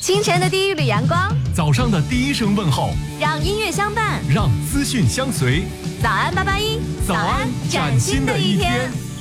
清晨的第一缕阳光， 早上的第一声问候， 让音乐相伴， 让资讯相随。 早安881， 早安，崭新的一天。